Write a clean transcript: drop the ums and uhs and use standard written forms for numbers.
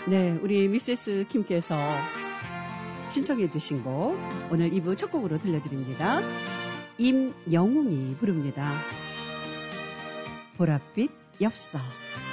네, 우리 미세스 킴께서 신청해 주신 곡 오늘 2부 첫 곡으로 들려드립니다. 임영웅이 부릅니다. 보랏빛 엽서.